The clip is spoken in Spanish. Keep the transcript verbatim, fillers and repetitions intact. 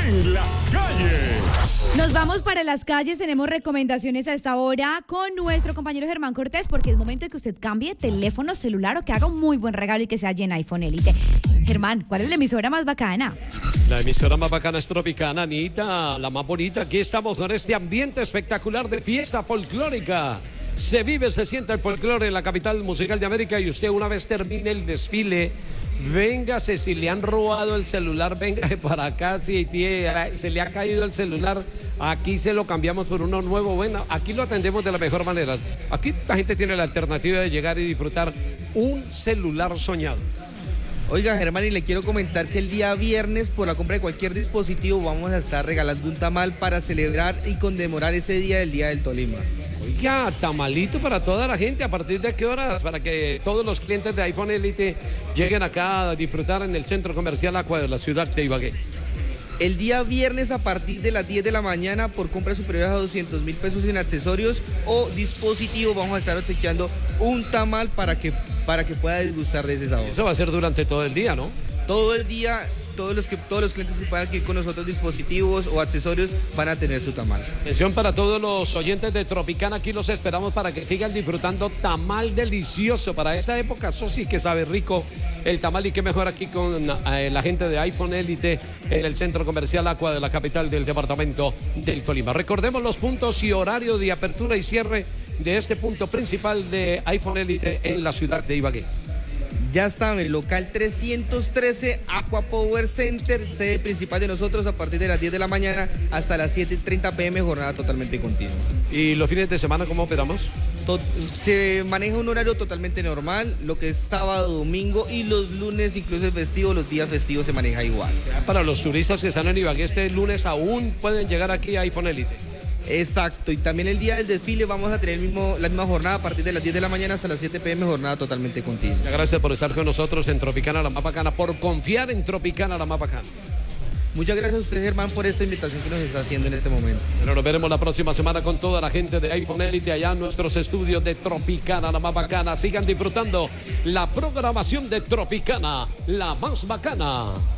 en las calles. Nos vamos para las calles, tenemos recomendaciones a esta hora con nuestro compañero Germán Cortés, porque es momento de que usted cambie teléfono celular o que haga un muy buen regalo y que sea en iPhone Elite. Germán, ¿cuál es la emisora más bacana? La emisora más bacana es Tropicana, Anita, la más bonita. Aquí estamos con este ambiente espectacular de fiesta folclórica. Se vive, se siente el folclore en la capital musical de América y usted una vez termine el desfile, véngase, si le han robado el celular, venga para acá, si tiene, se le ha caído el celular, aquí se lo cambiamos por uno nuevo. Bueno, aquí lo atendemos de la mejor manera. Aquí la gente tiene la alternativa de llegar y disfrutar un celular soñado. Oiga, Germán, y le quiero comentar que el día viernes, por la compra de cualquier dispositivo, vamos a estar regalando un tamal para celebrar y conmemorar ese día del Día del Tolima. Oiga, tamalito para toda la gente. ¿A partir de qué horas? Para que todos los clientes de iPhone Elite lleguen acá a disfrutar en el Centro Comercial Aqua de la ciudad de Ibagué. El día viernes a partir de las diez de la mañana, por compras superiores a doscientos mil pesos en accesorios o dispositivos, vamos a estar obsequiando un tamal para que, para que pueda disgustar de ese sabor. Eso va a ser durante todo el día, ¿no? Todo el día, todos los, que, todos los clientes que puedan adquirir con nosotros dispositivos o accesorios van a tener su tamal. Atención para todos los oyentes de Tropicana, aquí los esperamos para que sigan disfrutando tamal delicioso. Para esa época, eso sí que sabe rico el tamal, y qué mejor aquí con eh, la gente de iPhone Elite en el Centro Comercial Aqua de la capital del departamento del Tolima. Recordemos los puntos y horario de apertura y cierre de este punto principal de iPhone Elite en la ciudad de Ibagué. Ya saben, local trescientos trece, Aqua Power Center, sede principal de nosotros a partir de las diez de la mañana hasta las siete y treinta pe eme, jornada totalmente continua. ¿Y los fines de semana cómo operamos? Tot- se maneja un horario totalmente normal, lo que es sábado, domingo y los lunes, incluso el festivo, los días festivos se maneja igual. Para los turistas que están en Ibagué este lunes aún pueden llegar aquí a iPhone Elite. Exacto, y también el día del desfile vamos a tener el mismo, la misma jornada a partir de las diez de la mañana hasta las siete pe eme, jornada totalmente continua. Muchas gracias por estar con nosotros en Tropicana, la más bacana, por confiar en Tropicana, la más bacana. Muchas gracias a usted, Germán, por esta invitación que nos está haciendo en este momento. Pero nos veremos la próxima semana con toda la gente de iPhone Elite allá en nuestros estudios de Tropicana, la más bacana. Sigan disfrutando la programación de Tropicana, la más bacana.